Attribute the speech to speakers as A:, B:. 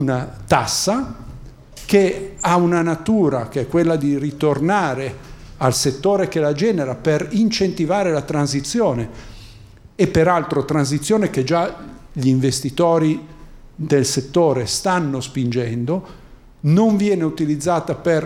A: una tassa che ha una natura che è quella di ritornare al settore che la genera per incentivare la transizione, e peraltro transizione che già gli investitori del settore stanno spingendo, non viene utilizzata per